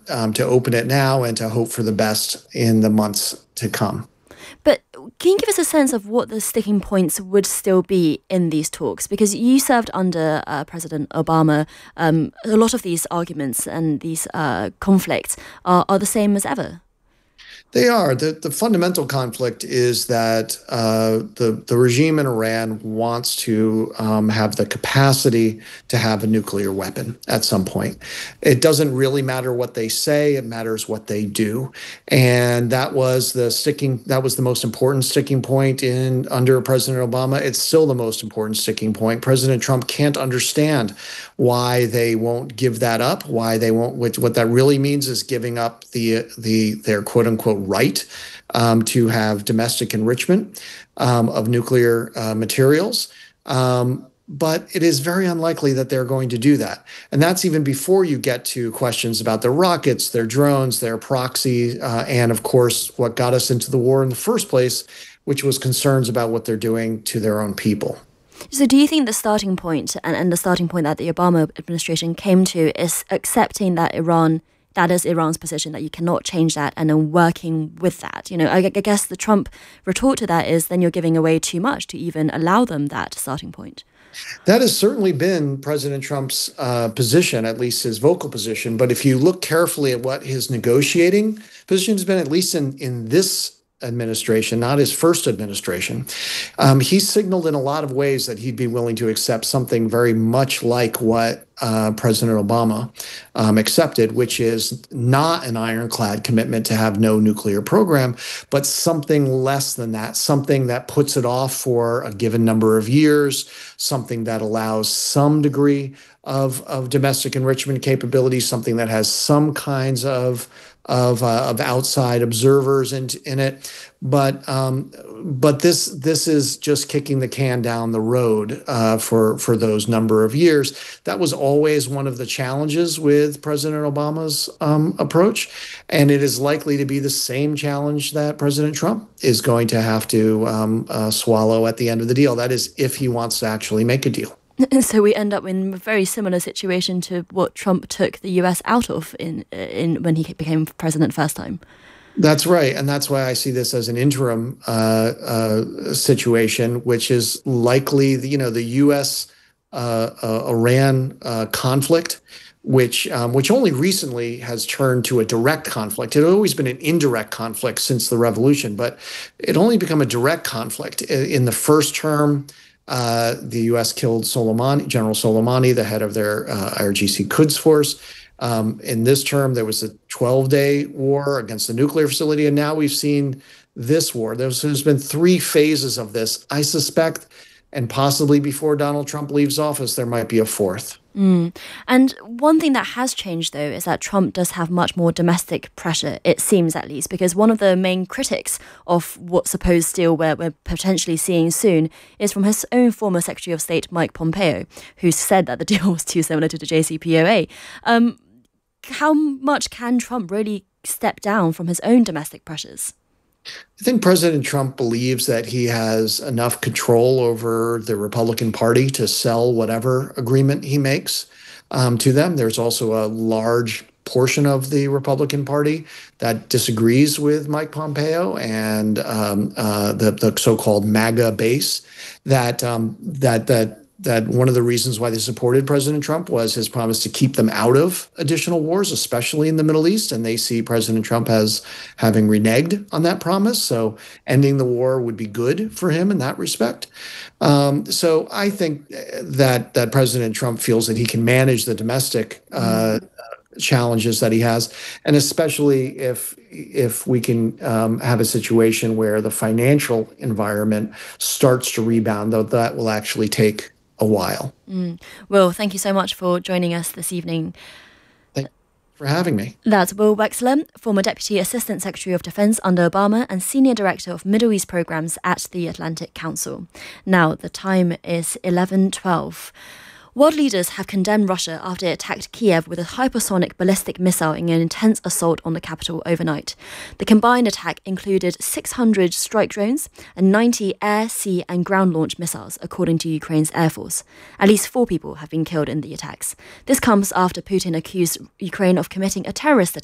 to open it now and to hope for the best in the months to come. But can you give us a sense of what the sticking points would still be in these talks? Because you served under President Obama. A lot of these arguments and these conflicts are the same as ever. They are. The fundamental conflict is that the regime in Iran wants to have the capacity to have a nuclear weapon at some point. It doesn't really matter what they say, it matters what they do. And that was the most important sticking point in under President Obama. It's still the most important sticking point. President Trump can't understand why they won't give that up, why they won't, what that really means is giving up their quote unquote right to have domestic enrichment of nuclear materials. But it is very unlikely that they're going to do that. And that's even before you get to questions about their rockets, their drones, their proxy, and of course, what got us into the war in the first place, which was concerns about what they're doing to their own people. So do you think the starting point and the starting point that the Obama administration came to is accepting that that is Iran's position, that you cannot change that, and then working with that? You know, I guess the Trump retort to that is then you're giving away too much to even allow them that starting point. That has certainly been President Trump's position, at least his vocal position. But if you look carefully at what his negotiating position has been, at least in this administration, not his first administration, he signaled in a lot of ways that he'd be willing to accept something very much like what President Obama accepted, which is not an ironclad commitment to have no nuclear program, but something less than that, something that puts it off for a given number of years, something that allows some degree of domestic enrichment capability, something that has some kinds of outside observers in it, but this is just kicking the can down the road for those number of years. That was always one of the challenges with President Obama's approach, and it is likely to be the same challenge that President Trump is going to have to swallow at the end of the deal. That is, if he wants to actually make a deal. So we end up in a very similar situation to what Trump took the US out of in when he became president first time. That's right, and that's why I see this as an interim situation, which is likely the U.S. Iran conflict, which only recently has turned to a direct conflict. It had always been an indirect conflict since the revolution, but it only become a direct conflict in the first term. The U.S. killed General Soleimani, the head of their IRGC Quds force. In this term, there was a 12-day war against the nuclear facility, and now we've seen this war. There's been 3 phases of this. I suspect, and possibly before Donald Trump leaves office, there might be a 4th. And one thing that has changed, though, is that Trump does have much more domestic pressure, it seems at least, because one of the main critics of what supposed deal we're potentially seeing soon is from his own former Secretary of State, Mike Pompeo, who said that the deal was too similar to the JCPOA. How much can Trump really step down from his own domestic pressures? I think President Trump believes that he has enough control over the Republican Party to sell whatever agreement he makes to them. There's also a large portion of the Republican Party that disagrees with Mike Pompeo and the so-called MAGA base. That one of the reasons why they supported President Trump was his promise to keep them out of additional wars, especially in the Middle East. And they see President Trump as having reneged on that promise. So ending the war would be good for him in that respect. So I think that President Trump feels that he can manage the domestic challenges that he has, and especially if we can have a situation where the financial environment starts to rebound, though that will actually take a while. Will, thank you so much for joining us this evening. Thank you for having me. That's Will Wexler, former Deputy Assistant Secretary of Defense under Obama and Senior Director of Middle East Programs at the Atlantic Council. Now, the time is 11:12. World leaders have condemned Russia after it attacked Kiev with a hypersonic ballistic missile in an intense assault on the capital overnight. The combined attack included 600 strike drones and 90 air, sea and ground launch missiles, according to Ukraine's Air Force. At least 4 people have been killed in the attacks. This comes after Putin accused Ukraine of committing a terrorist attack